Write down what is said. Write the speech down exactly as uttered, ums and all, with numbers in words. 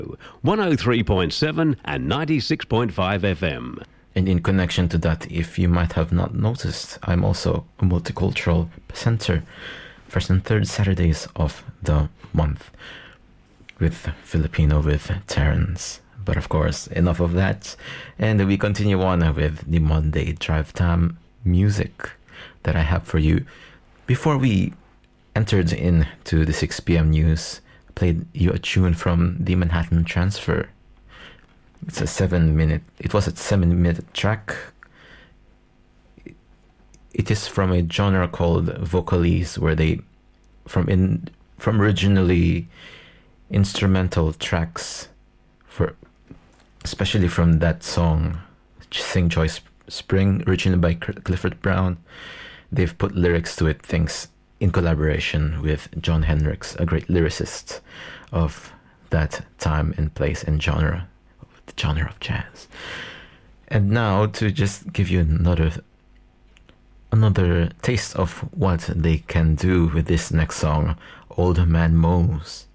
one oh three point seven and ninety-six point five F M. And in connection to that, if you might have not noticed, I'm also a multicultural presenter, first and third Saturdays of the month, with Filipino with Terrence. But of course, enough of that. And we continue on with the Monday Drive Time music that I have for you. Before we entered into the six p.m. news, I played you a tune from the Manhattan Transfer. It's a seven minute, it was a seven minute track. It is from a genre called Vocalese, where they, from in, from originally instrumental tracks, for, especially from that song, Sing Joy Spring, originally by Clifford Brown, they've put lyrics to it, thanks in collaboration with Jon Hendricks, a great lyricist of that time and place and genre. The genre of jazz. And now, to just give you another another taste of what they can do with this next song, Old Man Mo's.